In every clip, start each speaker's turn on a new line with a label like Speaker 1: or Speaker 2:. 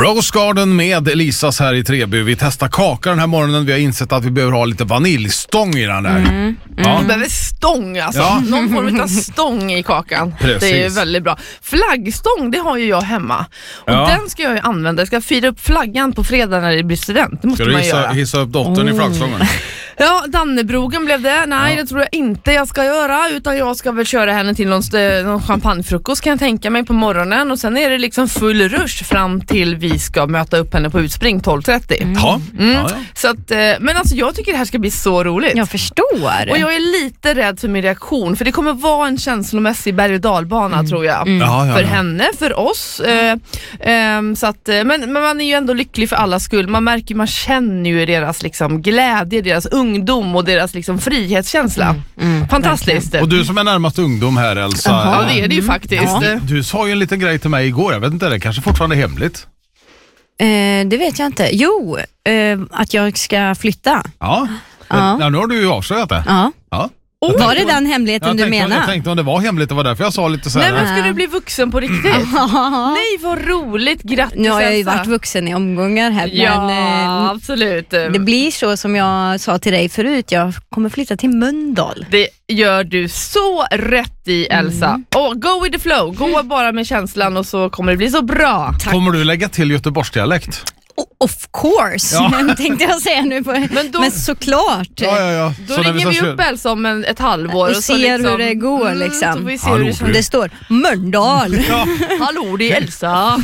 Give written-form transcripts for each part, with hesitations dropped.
Speaker 1: Rose Garden med Elisas här i Treby. Vi testar kaka den här morgonen. Vi har insett att vi behöver ha lite vaniljstång i den där.
Speaker 2: Ja. Vi behöver stång alltså. Ja. Någon form av stång i kakan.
Speaker 1: Precis.
Speaker 2: Det är väldigt bra. Flaggstång, det har ju jag hemma. Och den ska jag ju använda. Jag ska fira upp flaggan på fredag när det blir student. Det måste man göra.
Speaker 1: Hissa upp dottern i flaggstången?
Speaker 2: Ja, Dannebrogen blev det. Nej, det tror jag inte jag ska göra. Utan jag ska väl köra henne till någon champagnefrukost kan jag tänka mig på morgonen. Och sen är det liksom full rush fram till vi ska möta upp henne på utspring 12:30. Så att, men alltså jag tycker det här ska bli så roligt.
Speaker 3: Jag förstår.
Speaker 2: Och jag är lite rädd för min reaktion. För det kommer vara en känslomässig berg- och dalbana tror jag. För henne, för oss. Så att, men man är ju ändå lycklig för alla skull. Man känner ju deras liksom glädje, deras ungdom och deras liksom frihetskänsla. Fantastiskt.
Speaker 1: Verkligen. Och du som är närmast ungdom här, Elsa.
Speaker 2: Ja, det är det ju faktiskt.
Speaker 1: Du sa ju en liten grej till mig igår. Jag vet inte, det kanske fortfarande är hemligt.
Speaker 3: Det vet jag inte. Jo, att jag ska flytta.
Speaker 1: Ja, nu har du ju avslöjat det.
Speaker 3: Ja. Var det den hemligheten du menar?
Speaker 1: Jag tänkte om det var hemligt, det var därför jag sa lite så här.
Speaker 2: Nej, men ska du bli vuxen på riktigt? Nej, vad roligt. Grattis.
Speaker 3: Nu har jag ju varit vuxen i omgångar här.
Speaker 2: Ja, absolut.
Speaker 3: Det blir så som jag sa till dig förut. Jag kommer flytta till Mölndal.
Speaker 2: Det gör du så rätt i, Elsa. Go with the flow. Gå bara med känslan och så kommer det bli så bra.
Speaker 1: Tack. Kommer du lägga till Göteborgsdialekt?
Speaker 3: Of course, tänkte jag säga nu. Men såklart.
Speaker 1: Ja.
Speaker 2: Då ringer vi upp Elsa om ett halvår.
Speaker 3: Och ser liksom, hur det går liksom.
Speaker 2: Så vi ser hur
Speaker 3: det står Mölndal.
Speaker 2: Hallå, det är Elsa.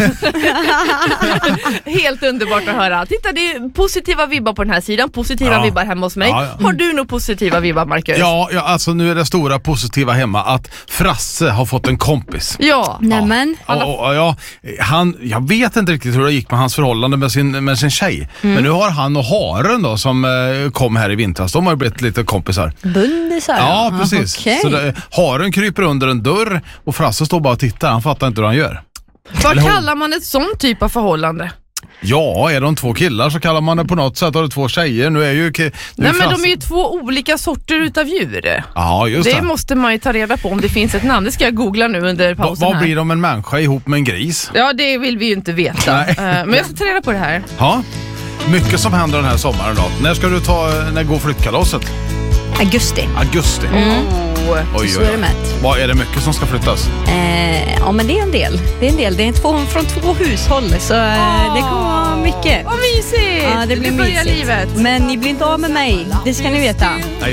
Speaker 2: Helt underbart att höra. Titta, det är positiva vibbar på den här sidan. Positiva vibbar hemma hos mig. Har du nog positiva vibbar, Marcus?
Speaker 1: Ja, alltså nu är det stora positiva hemma att Frasse har fått en kompis.
Speaker 3: Nämen.
Speaker 1: Jag vet inte riktigt hur det gick med hans förhållande med sin tjej. Men nu har han och Haren då som kom här i vintras, de har blivit lite kompisar.
Speaker 3: Bundisar?
Speaker 1: Ja, precis.
Speaker 3: Okay.
Speaker 1: Så Haren kryper under en dörr och Frasse står bara och tittar. Han fattar inte hur han gör.
Speaker 2: Vad kallar man ett sån typ av förhållande?
Speaker 1: Ja, är de två killar så kallar man det på något sätt. Har det två tjejer? Nu är ju
Speaker 2: Nej, men de är ju två olika sorter utav djur.
Speaker 1: Ja, just det.
Speaker 2: Det måste man ju ta reda på om det finns ett namn. Det ska jag googla nu under pausen
Speaker 1: Vad blir de en människa ihop med en gris?
Speaker 2: Ja, det vill vi ju inte veta. Men jag ska ta reda på det här.
Speaker 1: Ja, mycket som händer den här sommaren då. När går flyttkalaset?
Speaker 3: Augusti.
Speaker 1: Oj.
Speaker 3: Så är det med.
Speaker 1: Vad är det mycket som ska flyttas?
Speaker 3: Ja, men det är en del. Det är från 2 hushåll. Så det kommer vara mycket.
Speaker 2: Vad mysigt!
Speaker 3: Ja, det blir mysigt.
Speaker 2: Livet.
Speaker 3: Men ni blir inte av med mig. Det ska ni veta.